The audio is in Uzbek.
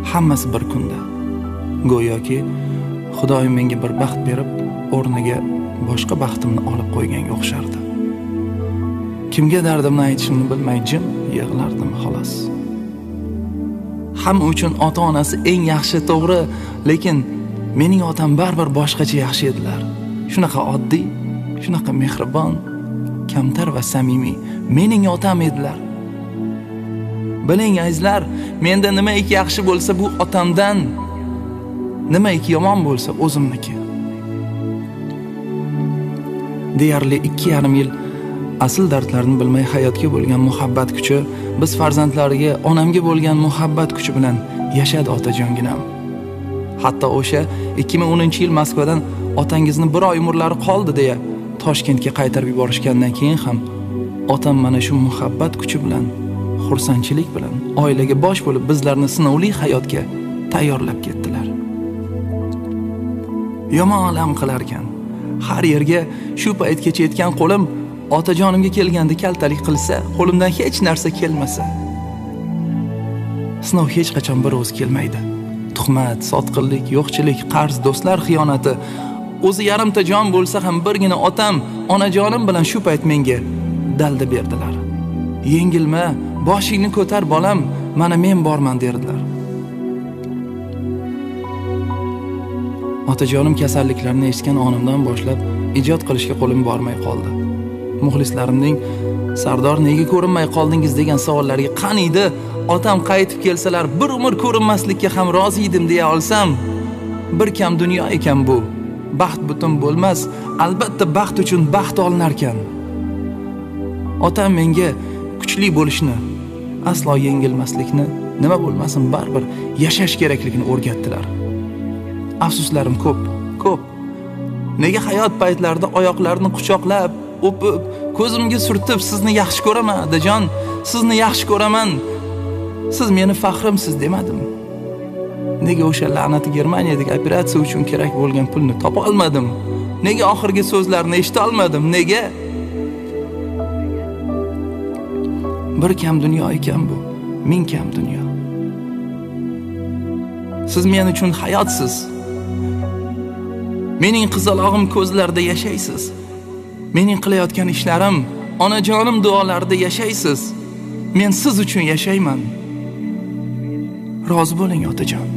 hammasi bir kunda. Go'yoki Xudoyim menga bir baxt berib, o'rniga boshqa baxtimni olib qo'yganga o'xshardi. Kimga dardimni aytishimni bilmay jim yig'lardim xolos. Hamma uchun ota-onasi eng yaxshi, to'g'ri, lekin mening otam baribir boshqacha yaxshi edilar. Shunaqa oddiy, shunaqa mehribon, kamtar va samimiy mening otam edilar. Biling azizlar, menda nimaiki yaxshi bo'lsa bu otamdan, nimaiki yomon bo'lsa o'zimniki. Deyarli 2,5 yil asl dardlarini bilmay hayotga bo'lgan muhabbat kuchi, biz farzandlariga onamga bo'lgan muhabbat kuchi bilan yashadi otajonginam. Hatto o'sha 2010-yil Moskvadan otangizni bir oy umrlari qoldi deya Toshkentga qaytarib yuborishgandan keyin ham otam mana shu muhabbat kuchi bilan, xursandchilik bilan oilaga bosh bo'lib bizlarni sinovli hayotga tayyorlab ketdilar. Yomon alam qilar ekan. Har yerga shu paytgacha yetgan qo'lim otajonimga kelganda kaltalik qilsa, qo'limdan hech narsa kelmasa, sinov hech qachon bir o'z kelmaydi. Tuhmat, sotqinlik, yo'qchilik, qarz, do'stlar xiyonati, o'zi yarimta jon bo'lsa ham birgina otam, onajonim bilan shu payt menga dalda berdilar. Yengilma, boshingni ko'tar bolam, mana men borman derdilar. Otajonim kasalliklarini eshitgan onimdan boshlab ijod qilishga qo'lim bormay qoldi. Muxlislarimning Sardor nega ko'rinmay qoldingiz degan savollariga qaniydi otam qaytib kelsalar bir umr ko'rinmaslikka ham rozi edim deya olsam, bir kam dunyo ekan bu. Baxt butun bo'lmas, albatta baxt uchun baxt olinar ekan. Otam menga kuchli bo'lishni, aslo yengilmaslikni, nima bo'lmasin baribir yashash kerakligini o'rgatdilar. Afsuslarim ko'p. Nega hayot paytlarida oyoqlarini quchoqlab, o'pib, ko'zimga surtib sizni yaxshi ko'raman, otajon, sizni yaxshi ko'raman. Siz meni faxrimsiz demadim. Nega o'sha la'nati Germaniyadagi operatsiya uchun kerak bo'lgan pulni topa olmadim? Nega oxirgi so'zlarni eshita olmadim? Nega? Bir kam dunyo ekan bu, ming kam dunyo. Siz men uchun hayotsiz. Mening qizalog'im ko'zlarda yashaysiz. Mening qilayotgan ishlarim, onajonim duolarida yashaysiz. Men siz uchun yashayman. Rozi bo'ling otajon.